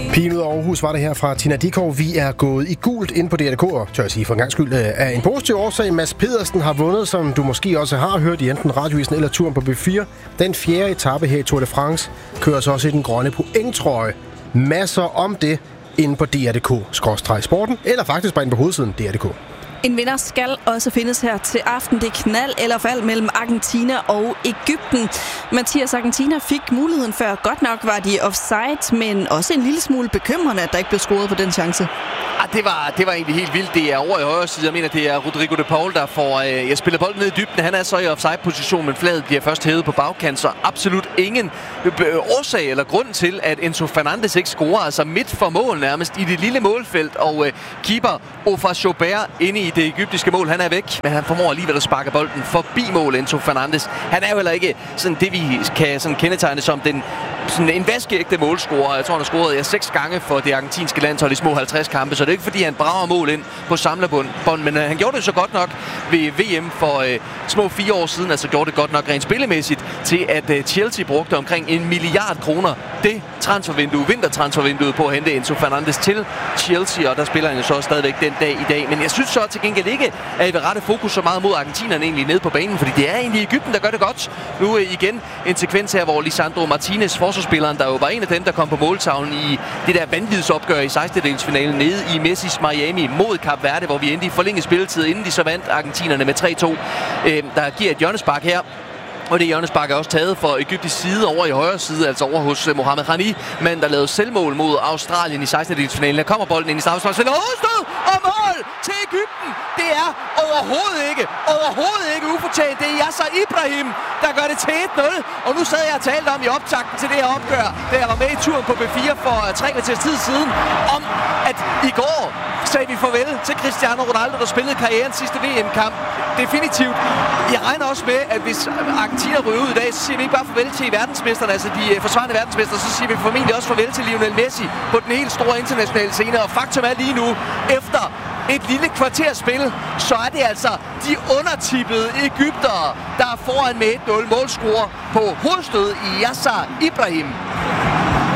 Pigen ud af Aarhus var det her fra Tina Dickow. Vi er gået i gult ind på DR.dk, og tør jeg sige for en gang skyld af en positiv årsag. Mads Pedersen har vundet, som du måske også har hørt i enten Radioavisen eller turen på B4. Den 4. etape her i Tour de France kører så også i den grønne pointtrøje. Masser om det inde på DR.dk/sporten, eller faktisk bare inde på hovedsiden DR.dk. En vinder skal også findes her til aften. Det er knald eller fald mellem Argentina og Egypten. Mathias, Argentina fik muligheden før. Godt nok var de offside, men også en lille smule bekymrende, at der ikke blev scoret på den chance. Det var egentlig helt vildt. Det er over i højre side. Jeg mener, det er Rodrigo de Paul, der får spiller bolden ned i dybden. Han er så i offside-position, men flaget bliver først hævet på bagkant, så absolut ingen årsag eller grund til, at Enzo Fernandez ikke scorer. Altså midt for mål nærmest i det lille målfelt, og keeper Ofer Choubert inde i det egyptiske mål. Han er væk, men han formår alligevel at sparke bolden forbi mål, Enzo Fernandez. Han er jo heller ikke sådan det, vi kan sådan kendetegne som en vaskeægte målscorer. Jeg tror, han har scoret 6 gange for det argentinske landshold i små 50 kampe, så det er ikke fordi, han brager mål ind på samlebånd, men han gjorde det så godt nok ved VM for små 4 år siden, altså gjorde det godt nok rent spillemæssigt, til at Chelsea brugte omkring 1 milliard kroner det vintertransfervinduet på at hente Enzo Fernandez til Chelsea, og der spiller han jo så stadigvæk den dag i dag. Men jeg synes så til gengæld ikke, at jeg vil rette fokus så meget mod argentinerne egentlig nede på banen, fordi det er egentlig Egypten, der gør det godt. Nu igen en sekvens her, hvor Lisandro Martinez, forsvarsspilleren, der jo var en af dem, der kom på måltavlen i det der vanvidsopgør i 16-delsfinalen nede i Messis Miami mod Kap Verde, hvor vi endte i forlænget spilletid, inden de så vandt argentinerne med 3-2. Der giver et hjørnespark her. Og det hjørnespark er også taget for Egyptisk side over i højre side, altså over hos Mohamed Hani, mand der lavede selvmål mod Australien i 16-delsfinalen. Der kommer bolden ind i straffesparksfeltet. Hovedstød og mål til Egypten. Det er overhovedet ikke ufortjent. Det er Yasser Ibrahim, der gør det til 1-0. Og nu sad jeg og talte om i optakten til det her opgør, da jeg var med i turen på B4 for 3 kvarters tid siden, om at i går sagde vi farvel til Cristiano Ronaldo, der spillede karrierens sidste VM-kamp. Definitivt. Jeg regner også med, at hvis Argentina ryger ud i dag, så siger vi ikke bare farvel til verdensmesterne, altså de forsvarende verdensmestre, så siger vi formentlig også farvel til Lionel Messi på den helt store internationale scene. Og faktum er lige nu, efter et lille kvarterspil, så er det altså de undertippede egyptere, der er foran med 1-0 målscorer på hovedstød i Yasser Ibrahim.